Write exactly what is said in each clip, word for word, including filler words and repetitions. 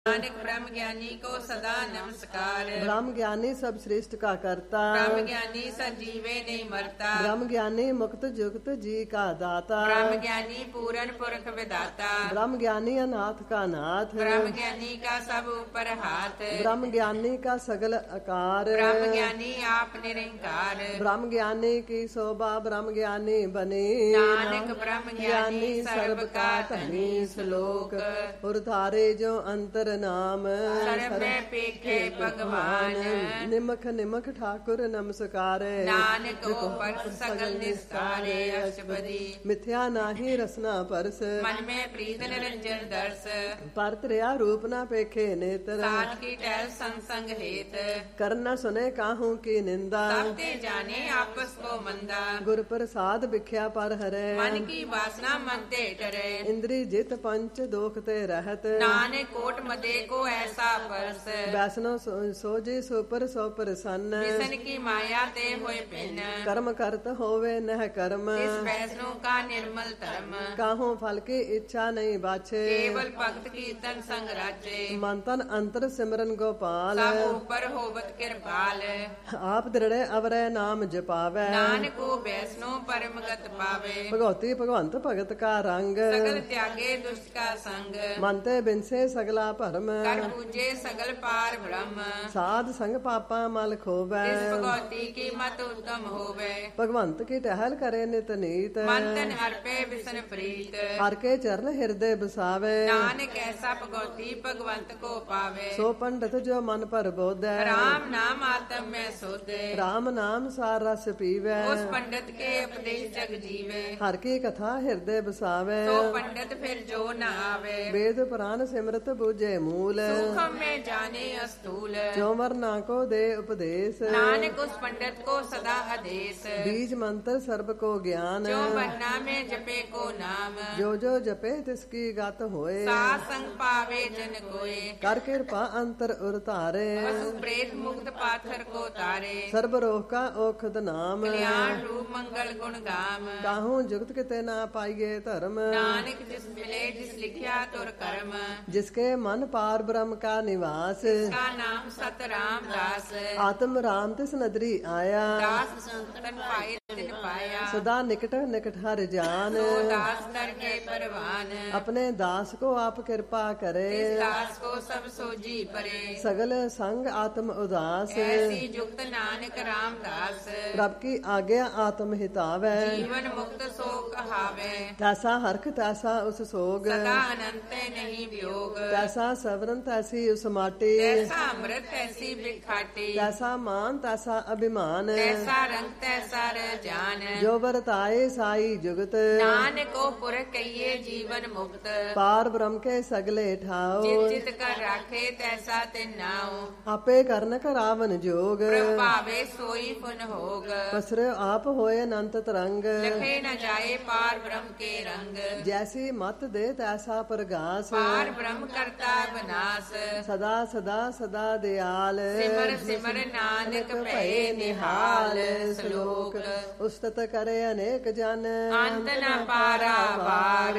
नानक ब्रह्म ज्ञानी को सदा नमस्कार। ब्रह्म ज्ञानी सब श्रेष्ठ का करता, ब्रह्म ज्ञानी सजीवे नहीं मरता। ब्रह्म ज्ञानी मुक्त जुक्त जी का दाता, ब्रह्म ज्ञानी पूरन पुरख विदाता। ब्रह्म ज्ञानी अनाथ का नाथ, ब्रह्म ज्ञानी का सब ऊपर हाथ। ब्रह्म ज्ञानी का सगल आकार, ब्रह्म ज्ञानी आप निरंकार। ब्रह्म ज्ञानी की शोभा ब्रह्म ज्ञानी बनी, नानक ब्रह्म ज्ञानी सर्व का धनी। श्लोक उर्धारे जो अंतर नाम, सर्व पेखे भगवान। निमख निमख ठाकुर नमस्कार, नानक ऊपर सकल निस्तारे अष्टपदी। मिथ्या नाही रसना परस, मन में प्रीत निरंजन दर्श। परत रहा रूप ना पेखे नेत्र, साथ की टहल संग संग हेत। करना सुने काहू की निंदा, सबते जाने आपस को मंदा। गुर प्रसाद बिख्या पर हरे, मन की वासना मन ते डरे। इंद्री जित पंच दोखते रहत, नानक कोट मदे को ऐसा परस। वैष्णव सो, सोजे सोपर सो प्रसन्न, विसन की माया ते होए भिन्न। कर्म करत होवे नह कर्म, इस वैष्णव का निर्मल धर्म। काहू फल की इच्छा नहीं बाछे, केवल भक्त कीर्तन संग राचे। मन तन अंतर सिमरन गोपाल, सब ऊपर होवत कृपाल। आप दृढ़ अवरय नाम जपावे, नानक को वैष्णव परम गत पावे। भगवती भगवंत भगत का रंग, सगल त्यागे दुष्ट का संग। मनते बिनसे सगला भरम, कर पूजे सगल पार ब्रह्म। साध संग पापा मल खोवे, इस भगवती की मत उत्तम होवे। भगवंत की टहल करे नित नीत, मन तन अर्पे विसन प्रीत। हर के चरण हृदय बसावे, नानक ऐसा भगवती भगवंत को पावे। सो पंडित जो मन पर बोधे, राम नाम आत्म में सोधे। राम नाम सार रस पीवे, उस पंडित के उपदेश जग जीवे। हर की कथा हृदय बसावे, तो पंडित फिर जो न आवे। वेद पुराण सिमरत बूझे मूल, सूक्ष्म में जाने अस्थूल। जो मरना को दे उपदेश, नानक उस पंडित को सदा आदेश। बीज मंत्र सर्व को ज्ञान, जो बनना में जपे को नाम। जो जो जपे तिसकी गत होए, साथ संग पावे जन कोय। कर कृपा अंतर उरतारे, पशु प्रेत मुक्त पाथर को तारे। सर्व रोग का औखद नाम, कल्याण रूप मंगल गुण गाम। काहू जुगत किते ना पाइये धर्म, नानक जिस मिले जिस लिखिया तुर कर्म। जिसके मन पार ब्रह्म का निवास, का नाम सत राम दास। आत्म राम तिस नदरी आया, दास संतन पाए तिन पाया। सदा निकट निकट हर जान, तो दास कर के परवान। अपने दास को आप कृपा करे, इस दास को सब सोजी परे। सगल संग आत्म उदास, ऐसी जुक्त नानक राम दास। रब की आज्ञा आत्म हितावे, जीवन मुक्त सो कहावे। तैसा हरख तैसा उस सोग, सदा अनंत नहीं वियोग। तैसा सवरन तैसी उस माटी, तैसा अमृत तैसी बिखाटी। तैसा मान तैसा अभिमान, तैसा रंग तैसा जान। जो बरताए साई जुगत, नानक को पुर कहिए जीवन मुक्त। पार ब्रह्म के सगले ठाओ, जित जित कर राखे तैसा तिन नाओ। आपे करन करावन जोग, पावे सोई पुन होग। पसरे आप होए अनंत तरंग, लखे न जाए पार ब्रह्म के रंग। जैसी मत दे तैसा प्रगास, पार ब्रह्म करता विनाश। सदा सदा सदा दयाल, सिमर सिमर नानक भये निहाल। श्लोक उस्तत करे अनेक जन, अंत न पारा पार।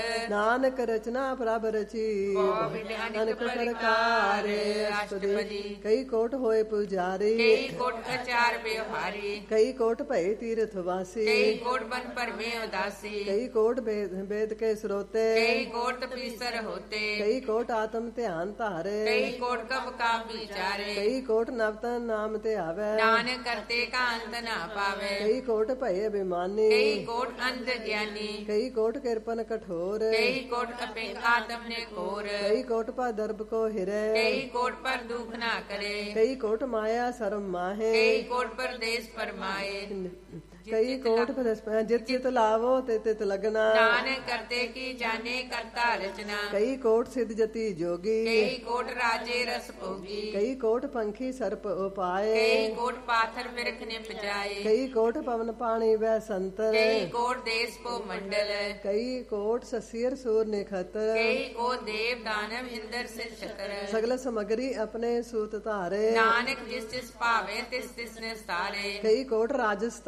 नानक रचना प्रभ रची, अनेक प्रकार अष्टपदी। कई कोट होए पुजारी, कई कोट आचार व्यवहारी। कई कोट भय तीर्थवासी, कई कोट बन पर में उदासी। कई कोट वेद वेद के स्रोते, कई कोट तपीसर होते। कई कोट आत्म ध्यान धारे, कई कोट कब का विचारे। कई कोट नवतन नाम ते आवे, नानक करते का अंत न पावे। कई कोट भय अभिमानी, कई कोट अंध ज्ञानी। कई कोट कृपन कठोर, कई कोट अपे आत्म ने कोर। कई कोट पर दर्भ को हिरे, कई कोट पर दुख ना करे। कई कोट माया शर्म माहे, कई कोट पर देश परमाए। कई कोट पर जित जित लावो ते तित लगना, नानक करते की जाने करता रचना। कई कोट सिद्ध जति जोगी, कई कोट राजे रस भोगी। कई कोट पंखी सर्प उपाय, कई कोट पाथर बिरख ने बजाए। कई कोट पवन पानी वह संतर, कई कोट देश को मंडल। कई कोट ससीर सूर निखतर, कई को देव दानव इंद्र से छतर। सगल समगरी अपने सूत धारे, नानक जिस जिस पावे तिस तिस ने सारे। कई कोट राजस्थान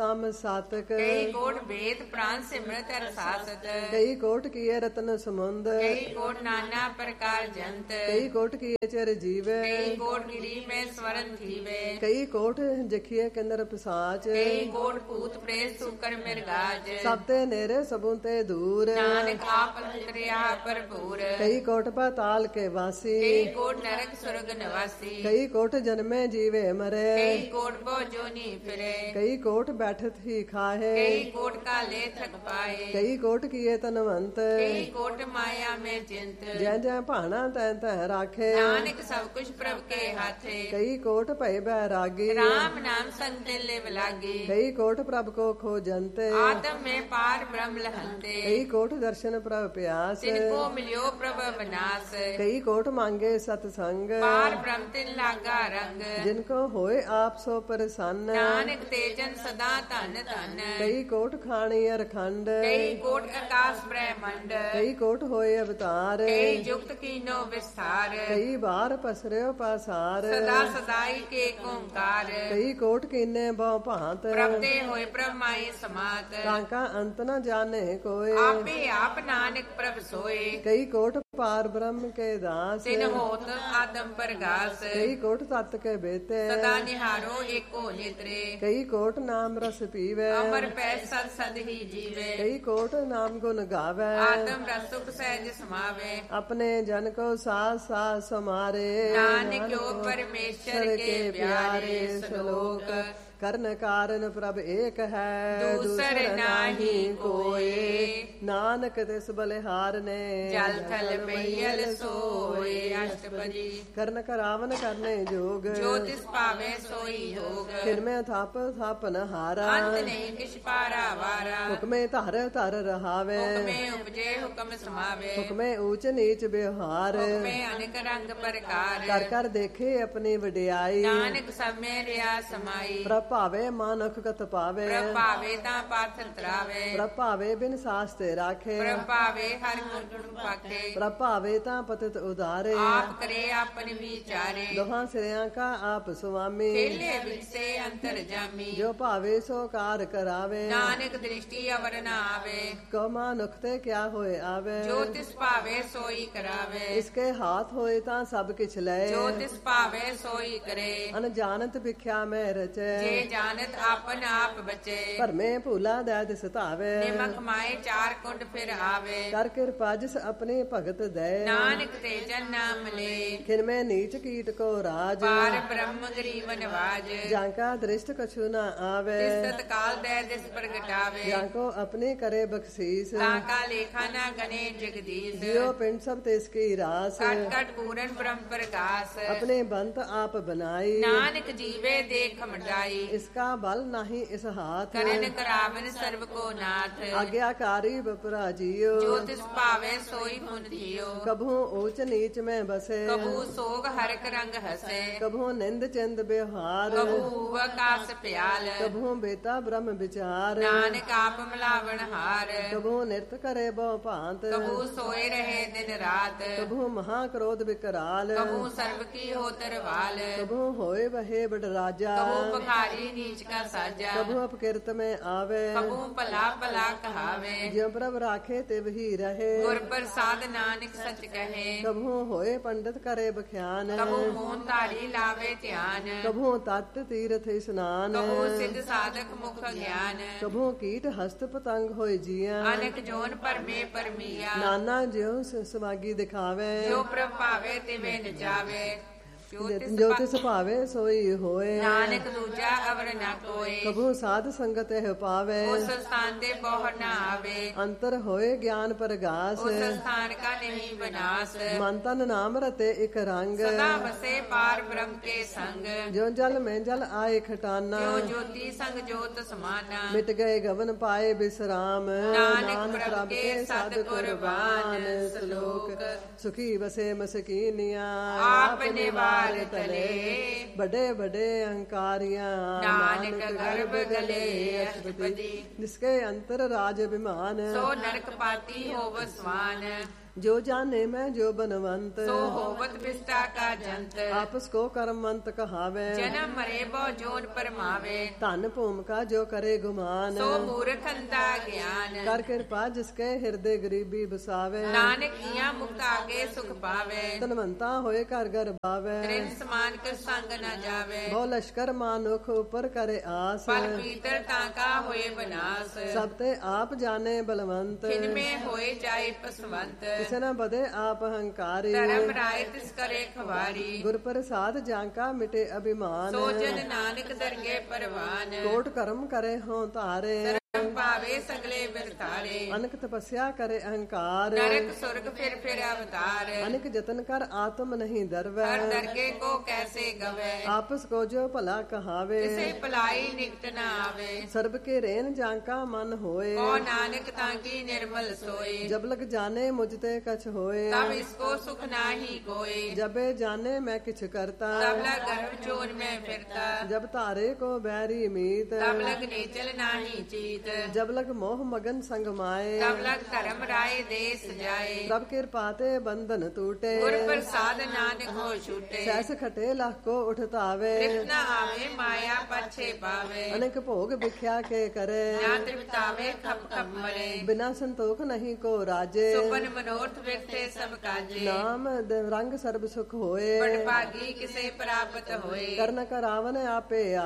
सातक ਕਈ ਕੋਟ ਵੇਦ ਪ੍ਰਾਨ ਸਿਮਰਤ ਅਰ ਸਾਸਤ कई कोट किए रत्न समुंद ਕਈ ਕੋਟ ਨਾਨਾ ਪ੍ਰਕਾਰ ਜੰਤ कई कोट किए चर जीवे ਕਈ ਕੋਟ ਗਿਰੀ ਮੈਂ ਸਵਰਨ ਥੀਵੇ कई कोट जखिए किन्नर पिसाच ਕਈ ਕੋਟ ਭੂਤ ਪ੍ਰੇਤ ਸੁਕਰ ਮਿਰਗਾਜ सब ते नेरे सबू ते दूर ਨਾਨਕ ਆਪ ਅੰਤਰਿਆ ਭਰਪੂਰ कई कोट पाताल के वासी ਕਈ ਕੋਟ ਨਰਕ ਸੁਰਗ ਨਿਵਾਸੀ कई कोट जन्मे जीवे मरे ਕਈ ਕੋਟ ਬੋ ਜੋਨੀ ਫਿਰੇ कई कोट बैठत ही खाहे ਕਈ ਕੋਟ ਕਾਲੇ ਥਕ ਪਾਏ कई कोट किए तनवंत ਕਈ ਕੋਟ ਮਾਇਆ ਮੈਂ ਚਿੰਤ जै जै भाना तै तै राखे ਨਾਨਕ ਸਭ ਕੁਛ ਪ੍ਰਭ ਕੇ ਹਾਥੇ कई कोट भय बैरागी ਰਾਮ ਨਾਮ ਸੰਗ ਦਿਲ ਲਿਵ ਲਾਗੀ कई कोट प्रभ को खोजन्ते ਆਤਮ ਮੈਂ ਪਾਰ ਬ੍ਰਹਮ ਲਹੰਤੇ कई कोट दर्शन प्रभ प्यास ਤਿਨ ਕੋ ਮਿਲਿਓ ਪ੍ਰਭ ਵਿਨਾਸ਼ कई कोट मांगे सतसंग ਪਾਰ ਬ੍ਰਹਮ ਤਿਨ ਲਾਗਾ ਰੰਗ जिनको होए आप सो प्रसन्न ਨਾਨਕ ਤੇਜਨ ਸਦਾ ਧਨ ਧਨ कई कोट खाणी अरखंड ਕਈ ਕੋਟ ਆਕਾਸ਼ ਬ੍ਰਹਮੰਡ कई कोट होए अवतार ਕਈ ਜੁਗਤ ਕੀਨੋ ਵਿਸਥਾਰ कई बार पसर्यो पासार ਸਦਾ ਸਦਾਈ ਕੇ ਓੰਕਾਰ कई कोट कीने बहु भांत ਪ੍ਰਭ ਤੇ ਹੋਏ ਪ੍ਰਮਾਈ ਸਮਾਤ ताका अंत न जाने कोय ਆਪੇ ਆਪ ਨਾਨਕ ਪ੍ਰਭ ਸੋਏ कई कोट पार ब्रह्म के दास ਤਿਨ ਹੋਤ ਆਦਮ ਪ੍ਰਗਾਸ कई कोट तत् के बेते ਸਦਾ ਨਿਹਾਰੋ ਏਕੋ ਨੇਤਰੇ कई कोट नाम रस पीवे ਅਮਰ ਪੈ ਸਦ ਸਦ ਹੀ ਜੀਵੇ कई कोट नाम गुण गावे ਆਤਮ ਰਸ ਸੁਖ ਸਹਿਜ ਸਮਾਵੇ अपने जन को सास सास समारे ਨਾਨਕ ਜੋ ਪਰਮੇਸ਼ਰ ਕੇ ਪਿਆਰੇ ਸ਼ਲੋਕ कर्ण कारण प्रभ एक है दूसर नाही कोय नानक तिस बलिहार ने जल थल पइयल सोए अष्टपदी कर्ण करावन करने जोग जो तिस पावे सोई योग खिन में थाप थापन हारा अंत नहीं किछ पारा वारा हुक्मे धर धर रहावे हुक्मे उपजे हुक्म समावे हुक्मे ऊंच नीच व्यवहार हुक्मे अनेक रंग प्रकार कर कर देखे अपनी वडियाई नानक सब में रिया समाई प्रभ भावे मानक कत पावे प्रभ पावे ता पाथर तरावे प्रभ भावे बिन सास्ते राखे प्रभ पावे हर गुण गुण पाखे प्रभ भावे ता पतित उदारे आप करे आपन विचारे दोहां सिरिया का आप स्वामी खेले विसे अंतर जामी जो भावे सो कार करावे नानक दृष्टि अवर न आवे को मानुखते क्या होए आवे जो तिस पावे सोई करावे इसके हाथ होए ता सब किछ लय जो तिस पावे सोई करे अनजानत भिख्या में रचे जे जानत आपन आप बचे भरमे भूला दैद सतावे निमक माए चार कुंड फिर आवे कर कृपा जिस अपने भगत दे नानक तेजन नाम ले खिन में नीच कीट को राज पार ब्रह्म गरीबन वाज जांका दृष्ट कछु न आवे तिस काल दे दिस प्रगटावे जांको अपने करे बख्शीस ताका लेखा ना गने जगदीश जियो पिंड सब तिसकी रास कट कट पूरन ब्रह्म प्रकाश अपने बंत आप बनाई नानक जीवे देख मटाई इसका बल नहीं इस हाथ करन करावन सर्व को नाथ आज्ञाकारी बपरा जियो जो तिस पावे सोई मुन दियो कभू ऊंच नीच में बसे कबू सोग हरक रंग हसे कभू निंद चंद व्यवहार कबू वकास प्याल कभू बेता ब्रह्म विचार नानक आप मिलावन हार कभू नृत्य करे बहु भांत कबू सोए रहे दिन रात कभू महाक्रोध विकराल कबू सर्व की हो तरवाल कभू होए वहे बड़ राजा कबू पखारी नीच का साजा कभू अपकृत में आवे कबू पला पला कहावे ज्यों प्रभ राखे तिव ही रहे गुर प्रसाद नानक सच कहे कभू होए पंडित करे बख्यान कबू मोहन तारी लावे ध्यान कभू तत् तीर्थ स्नान कबू सिद्ध साधक मुख ज्ञान कभू कीट हस्त पतंग होए जिया अनक जोन परमे परमिया नाना ज्यों सुवागी दिखावे जो प्रभ पावे तिवे न जावे ज्योतिष पावे सोई होए नानक दूजा अवर न कोय कभू साध संगत है पावे उस स्थान ते बहु न आवे अंतर होए ज्ञान परगास उस स्थान का नहीं विनाश मन तन नाम रते एक रंग सदा बसे पार ब्रह्म के संग जो जल में जल आए खटाना जो ज्योति संग ज्योत समाना मिट गए गवन पाए विश्राम नानक प्रभु के सद कुर्बान श्लोक सुखी बसे मसकीनिया आपने वार तले बड़े बड़े अहंकारियां नानक गर्भ गले अष्टपदी जिसके अंतर राज विमान सो नरक पाती हो वसवान जो जाने मैं जो बनवंत सो होवत विष्टा का जंत आपस को कर्मवंत कहावे जन्म मरे बहु जोन परमावे धन भूमिका जो करे गुमान सो मूर्ख अंधा ज्ञान कर कृपा जिसके हृदय गरीबी बसावे नानक किया मुक्त आगे सुख पावे धनवंता होए कर घर बावे त्रिन समान कर संग न जावे बहु लश्कर मानुख ऊपर करे आस पल पीतर ताका होए बनास सब ते आप जाने बलवंत खिन में होए जाए पसवंत किसे न बदे आप अहंकारी धर्म राय तिस करे खवारी गुर प्रसाद जांका मिटे अभिमान सो जन नानक दरगे परवान कोट कर्म करे हों तारे धर्म पावे सगले बिरतारे अनक तपस्या करे अहंकार नरक स्वर्ग फिर फिर अवतार अनक जतन कर आत्म नहीं दरवे हर दरगे को कैसे गवे आपस को जो भला कहावे किसे भलाई निकट न आवे सर्ब के रेन जांका मन होए ओ नानक ताकी निर्मल सोए जब लग जाने मुझते कछ होए तब इसको सुख नाही कोई जबे जाने मैं किछ करता तब लग गर्भ चोर में फिरता जब तारे को बैरी मीत तब लग नीचल नाही चीत जब लग मोह मगन संग माए तब लग धर्म राय देश जाए तब कृपाते बंधन टूटे गुर प्रसाद नानक हो छूटे सैस खटे लख को उठतावे तृप्त न आवे माया पछे पावे अनेक भोग भिख्या के करे ना तृप्तावे खप खप मरे बिना संतोख नहीं को राजे सुपन मनोरथ व्यक्ते सब काजे नाम द- रंग सर्ब सुख होए बड़ भागी किसे प्राप्त होए कर्ण करावन आपे